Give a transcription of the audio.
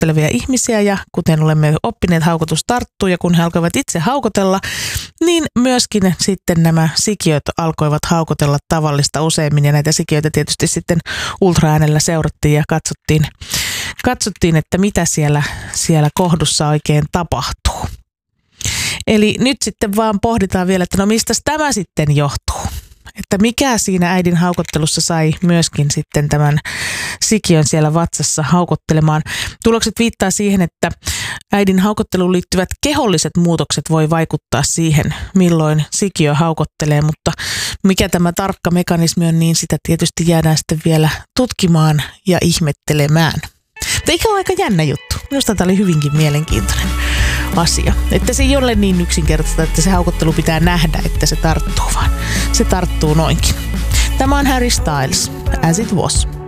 haukottelevia ihmisiä ja kuten olemme oppineet, haukotus tarttuu ja kun he alkoivat itse haukotella, niin myöskin sitten nämä sikiöt alkoivat haukotella tavallista useimmin ja näitä sikiöitä tietysti sitten ultraäänellä seurattiin ja katsottiin, että mitä siellä kohdussa oikein tapahtuu. Eli nyt sitten vaan pohditaan vielä, että no mistä tämä sitten johtuu? Että mikä siinä äidin haukottelussa sai myöskin sitten tämän sikiön siellä vatsassa haukottelemaan. Tulokset viittaa siihen, että äidin haukotteluun liittyvät keholliset muutokset voi vaikuttaa siihen, milloin sikiö haukottelee, mutta mikä tämä tarkka mekanismi on, niin sitä tietysti jäädään sitten vielä tutkimaan ja ihmettelemään. Mutta eikä ole aika jännä juttu. Minusta tämä oli hyvinkin mielenkiintoinen asia. Että se ei ole niin yksinkertaista, että se haukottelu pitää nähdä, että se tarttuu, vaan se tarttuu noinkin. Tämä on Harry Styles, As It Was.